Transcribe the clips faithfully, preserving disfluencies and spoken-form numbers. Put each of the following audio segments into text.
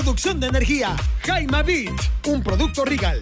producción de energía. Jaima Beat, un producto Regal.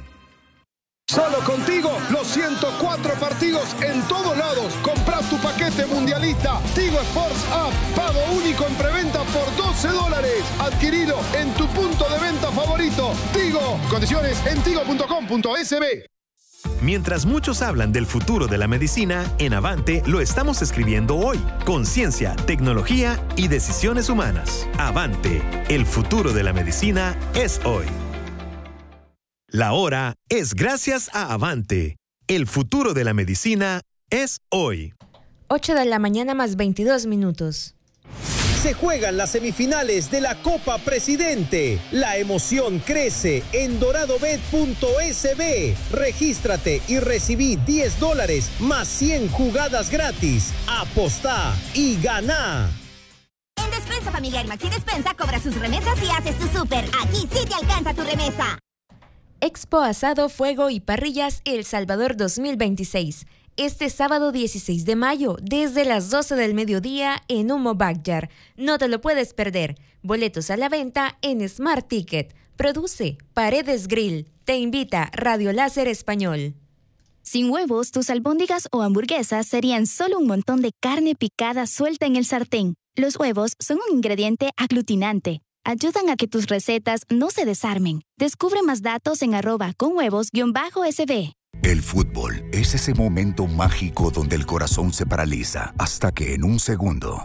Solo contigo, los ciento cuatro partidos en todos lados. Compra tu paquete mundialista. Tigo Sports App. Pago único en preventa por doce dólares. Adquirilo en tu punto de venta favorito. Tigo. Condiciones en tigo punto com punto es be. Mientras muchos hablan del futuro de la medicina, en Avante lo estamos escribiendo hoy, con ciencia, tecnología y decisiones humanas. Avante, el futuro de la medicina es hoy. La hora es gracias a Avante. El futuro de la medicina es hoy. ocho de la mañana más veintidós minutos. Se juegan las semifinales de la Copa Presidente. La emoción crece en doradobet punto es be. Regístrate y recibí diez dólares más cien jugadas gratis. Apostá y ganá. En Despensa Familiar Maxi Despensa cobra sus remesas y haces tu súper. Aquí sí te alcanza tu remesa. Expo Asado, Fuego y Parrillas El Salvador dos mil veintiséis. Este sábado dieciséis de mayo, desde las doce del mediodía en Humo Backyard. No te lo puedes perder. Boletos a la venta en Smart Ticket. Produce Paredes Grill. Te invita Radio Láser Español. Sin huevos, tus albóndigas o hamburguesas serían solo un montón de carne picada suelta en el sartén. Los huevos son un ingrediente aglutinante. Ayudan a que tus recetas no se desarmen. Descubre más datos en arroba con huevos guión bajo sb. El fútbol es ese momento mágico donde el corazón se paraliza hasta que en un segundo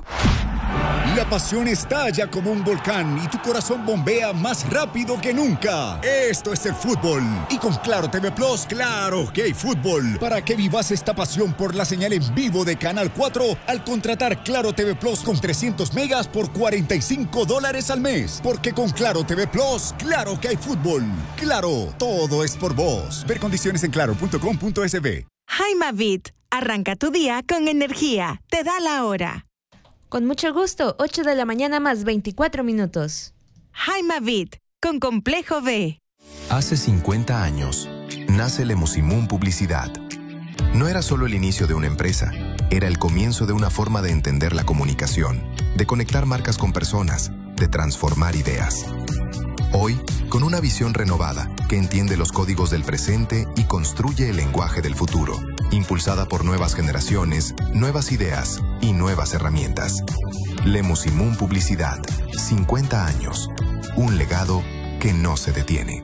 la pasión estalla como un volcán y tu corazón bombea más rápido que nunca. Esto es el fútbol. Y con Claro T V Plus, claro que hay fútbol. Para que vivas esta pasión por la señal en vivo de Canal cuatro al contratar Claro T V Plus con trescientos megas por cuarenta y cinco dólares al mes. Porque con Claro T V Plus, claro que hay fútbol. Claro, todo es por vos. Ver condiciones en claro punto com punto es be. Jaima Beat. Arranca tu día con energía. Te da la hora. Con mucho gusto, ocho de la mañana más veinticuatro minutos. Jaima Beat, con Complejo B. Hace cincuenta años, nace Lemosimún Publicidad. No era solo el inicio de una empresa, era el comienzo de una forma de entender la comunicación, de conectar marcas con personas, de transformar ideas. Hoy, con una visión renovada que entiende los códigos del presente y construye el lenguaje del futuro, impulsada por nuevas generaciones, nuevas ideas y nuevas herramientas. Lemosimún Publicidad, cincuenta años, un legado que no se detiene.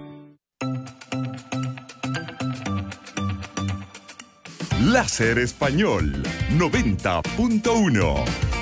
Láser Español noventa punto uno.